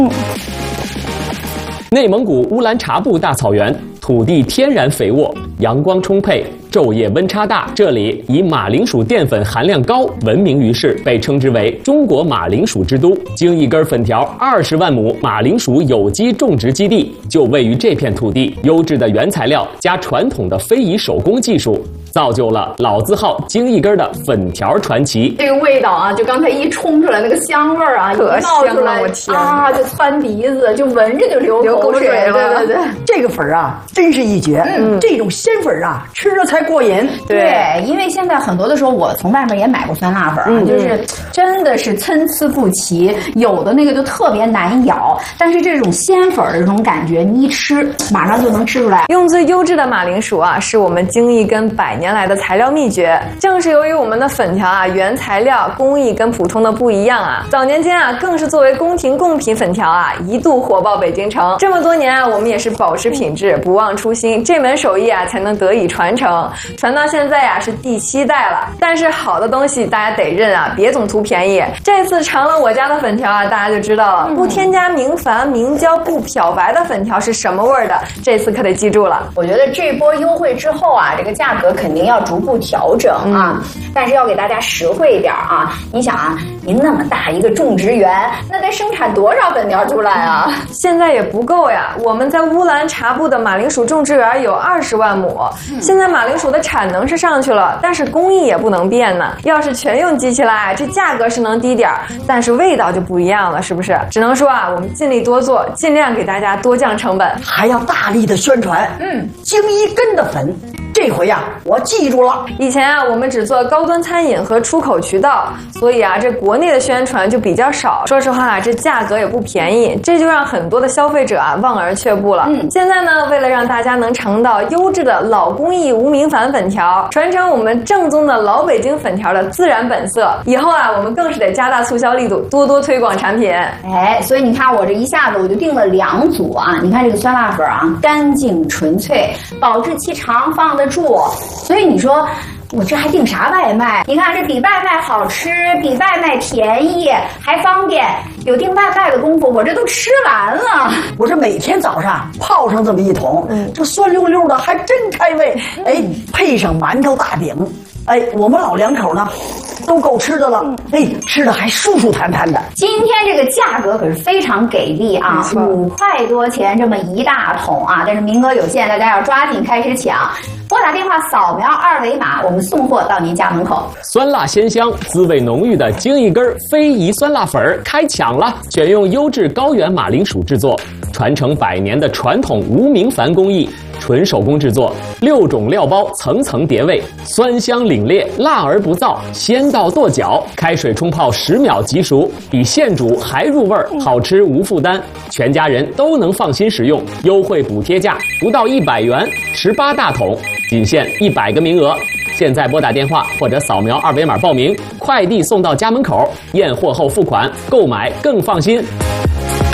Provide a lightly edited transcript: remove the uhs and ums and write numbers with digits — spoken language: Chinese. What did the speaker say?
内蒙古乌兰察布大草原，土地天然肥沃，阳光充沛，昼夜温差大。这里以马铃薯淀粉含量高闻名于世，被称之为中国马铃薯之都。京一根粉条20万亩马铃薯有机种植基地就位于这片土地，优质的原材料加传统的非遗手工技术，造就了老字号京一根的粉条传奇。 这个味道啊，就刚才一冲出来那个香味儿啊， 可香了，我天啊，就窜鼻子，就闻着就流口水了。对， 这个粉啊，真是一绝。这种鲜粉啊，吃着才过瘾。 对，因为现在很多的时候，我从外面也买过酸辣粉啊，就是真的是参差不齐，有的那个就特别难咬，但是这种鲜粉的这种感觉，你一吃马上就能吃出来。 用最优质的马铃薯啊，是我们京一根100年来的材料秘诀。正是由于我们的粉条啊，原材料工艺跟普通的不一样啊，早年间啊，更是作为宫廷贡品粉条啊，一度火爆北京城。这么多年啊，我们也是保持品质，不忘初心，这门手艺啊，才能得以传承。传到现在啊，是第7代了。但是好的东西大家得认啊，别总图便宜。这次尝了我家的粉条啊，大家就知道了，不添加明矾、明胶、不漂白的粉条是什么味儿的。这次可得记住了。 我觉得这波优惠之后啊，这个价格肯定要逐步调整啊，但是要给大家实惠一点啊。你想啊，您那么大一个种植园，那得生产多少粉条出来啊？ 现在也不够呀。我们在乌兰察布的马铃薯种植园有20万亩，现在马铃薯的产能是上去了，但是工艺也不能变呢。要是全用机器来，这价格是能低点儿，但是味道就不一样了，是不是？只能说啊，我们尽力多做，尽量给大家多降成本， 还要大力的宣传。京一根的粉，这回呀，我记住了。 以前啊，我们只做高端餐饮和出口渠道，所以啊，这国内的宣传就比较少。说实话啊，这价格也不便宜，这就让很多的消费者啊望而却步了。现在呢，为了让大家能尝到优质的老工艺无明矾粉条，传承我们正宗的老北京粉条的自然本色，以后啊，我们更是得加大促销力度，多多推广产品。 哎，所以你看我这一下子我就订了2组啊。你看这个酸辣粉啊，干净纯粹，保质期长，放得住。所以你说我这还订啥外卖？你看这比外卖好吃，比外卖便宜，还方便。有订外卖的功夫，我这都吃完了。 我这每天早上泡上这么一桶，这酸溜溜的还真开胃。哎，配上馒头大饼，哎，我们老两口呢都够吃的了。哎，吃的还舒舒坦坦的。 今天这个价格可是非常给力啊，5块多钱这么一大桶啊，但是名额有限，大家要抓紧开始抢。拨打电话扫描2维码，我们送货到您家门口。 酸辣鲜香、滋味浓郁的京一根非遗酸辣粉开抢了！选用优质高原马铃薯制作，传承100年的传统无明矾工艺，纯手工制作，6种料包层层叠味，酸香凛冽，辣而不燥，鲜到跺脚。开水冲泡10秒即熟，比现煮还入味儿，好吃无负担，全家人都能放心食用。优惠补贴价不到100元，18大桶。仅限100个名额，现在拨打电话或者扫描2维码报名，快递送到家门口，验货后付款，购买更放心。